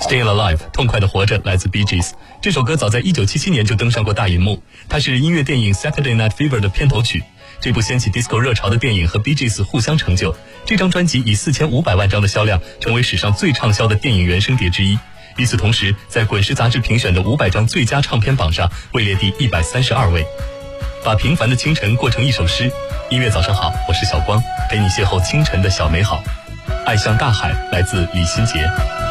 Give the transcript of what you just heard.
Still Alive 痛快的活着来自 Bee Gees。 这首歌早在1977年就登上过大银幕，它是音乐电影 Saturday Night Fever 的片头曲。这部掀起 disco 热潮的电影和 Bee Gees 互相成就，这张专辑以4500万张的销量成为史上最畅销的电影原声碟之一。与此同时，在滚石杂志评选的500张最佳唱片榜上位列第132位。把平凡的清晨过成一首诗。音乐早上好，我是小光，陪你邂逅清晨的小美好。爱像大海来自李心洁。